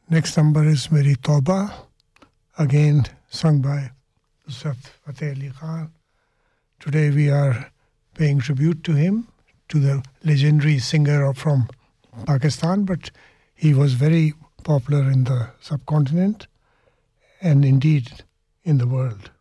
Next number is Meri Tauba, again sung by Nusrat Fateh Ali Khan. Today we are paying tribute to him, to the legendary singer from Pakistan, but he was very popular in the subcontinent and indeed in the world.